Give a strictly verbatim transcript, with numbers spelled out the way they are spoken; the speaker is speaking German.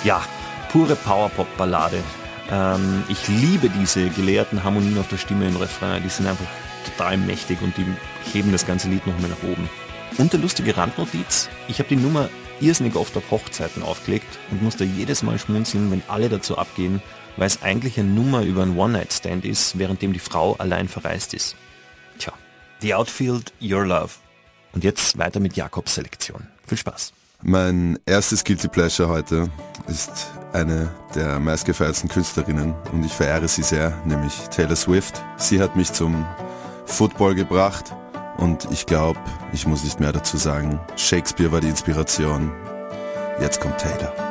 Ja, pure Power-Pop-Ballade. Ähm, ich liebe diese geleerten Harmonien auf der Stimme im Refrain. Die sind einfach total mächtig und die heben das ganze Lied nochmal nach oben. Und eine lustige Randnotiz, ich habe die Nummer irrsinnig oft auf Hochzeiten aufgelegt und musste jedes Mal schmunzeln, wenn alle dazu abgehen, weil es eigentlich eine Nummer über einen One-Night-Stand ist, währenddem die Frau allein verreist ist. Tja, The Outfield, Your Love. Und jetzt weiter mit Jakobs Selektion. Viel Spaß. Mein erstes Guilty Pleasure heute ist eine der meistgefeiertsten Künstlerinnen und ich verehre sie sehr, nämlich Taylor Swift. Sie hat mich zum Football gebracht und ich glaube, ich muss nicht mehr dazu sagen, Shakespeare war die Inspiration. Jetzt kommt Taylor.